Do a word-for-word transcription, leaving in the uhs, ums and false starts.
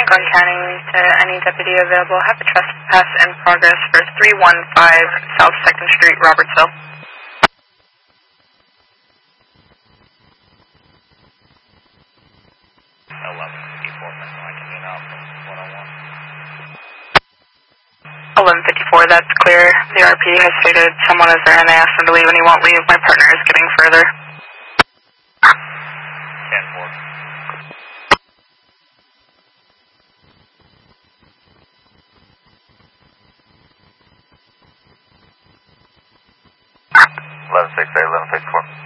Lincoln County to any deputy available. Have a trespass in progress for three one five South second Street, Robertsville. eleven fifty-four, I can get out from one oh one. eleven fifty-four, that's clear. The R P D has stated someone is there and they asked him to leave and he won't leave. My partner is getting further. ten four. eleven six eight, eleven fifty-four.